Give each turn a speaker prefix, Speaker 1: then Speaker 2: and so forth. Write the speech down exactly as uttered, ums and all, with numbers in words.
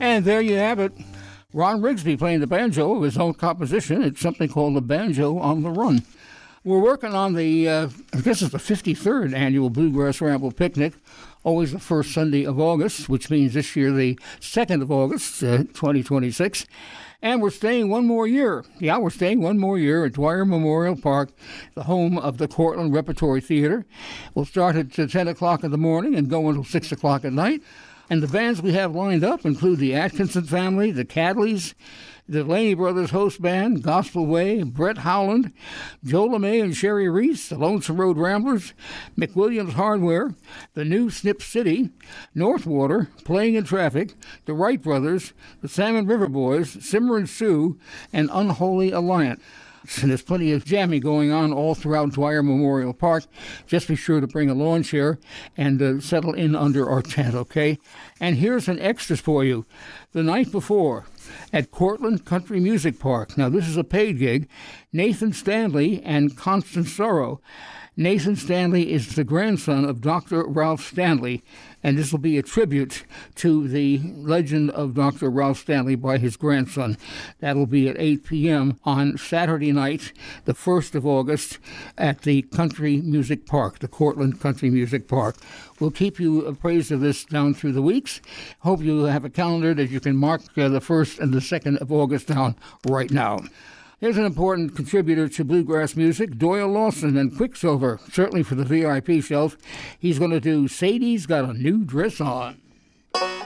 Speaker 1: And there you have it. Ron Rigsby playing the banjo of his own composition. It's something called the Banjo on the Run. We're working on the, uh, I guess it's the fifty-third annual Bluegrass Ramble Picnic, always the first Sunday of August, which means this year the second of August, uh, twenty twenty-six. And we're staying one more year. Yeah, we're staying one more year at Dwyer Memorial Park, the home of the Cortland Repertory Theater. We'll start at uh, ten o'clock in the morning and go until six o'clock at night. And the bands we have lined up include the Atkinson Family, the Cadleys, the Laney Brothers Host Band, Gospel Way, Brett Howland, Joe LeMay and Sherry Reese, the Lonesome Road Ramblers, McWilliams Hardware, the New Snip City, Northwater, Playing in Traffic, the Wright Brothers, the Salmon River Boys, Simmer and Sue, and Unholy Alliance. And there's plenty of jamming going on all throughout Dwyer Memorial Park. Just be sure to bring a lawn chair and uh, settle in under our tent, okay? And here's an extras for you. The night before, at Cortland Country Music Park. Now, this is a paid gig. Nathan Stanley and Constance Sorrow. Nathan Stanley is the grandson of Doctor Ralph Stanley, and this will be a tribute to the legend of Doctor Ralph Stanley by his grandson. That'll be at eight p.m. on Saturday night, the first of August, at the Country Music Park, the Cortland Country Music Park. We'll keep you appraised of this down through the weeks. Hope you have a calendar that you can mark uh, the first and the second of August down right now. Here's an important contributor to bluegrass music, Doyle Lawson and Quicksilver, certainly for the V I P shelf. He's going to do Sadie's Got a New Dress On.